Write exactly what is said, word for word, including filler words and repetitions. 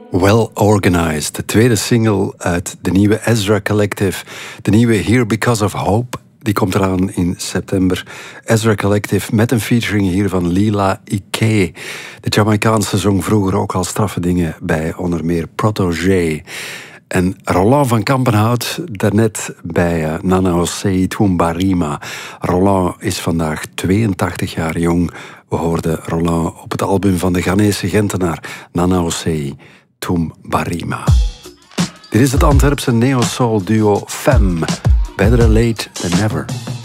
Well Organized, de tweede single uit de nieuwe Ezra Collective. De nieuwe Here Because of Hope, die komt eraan in september. Ezra Collective met een featuring hier van Lila Ike. De Jamaicaanse zong vroeger ook al straffe dingen bij onder meer Protégé. En Roland van Kampenhout, daarnet bij uh, Nana Osei Tumbarima. Roland is vandaag tweeëntachtig jaar jong. We hoorden Roland op het album van de Ghanese Gentenaar Nana Osei Tumbarima. Dit is het Antwerpse neo-soul duo Femme. Better late than never.